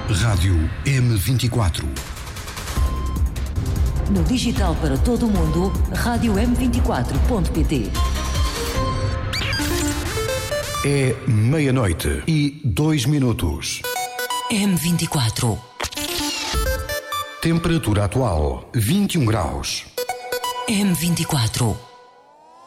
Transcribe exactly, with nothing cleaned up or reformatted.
Rádio M vinte e quatro. No digital para todo o mundo, rádio m vinte e quatro ponto pt. É meia-noite e dois minutos. M vinte e quatro. Temperatura atual, vinte e um graus. M vinte e quatro.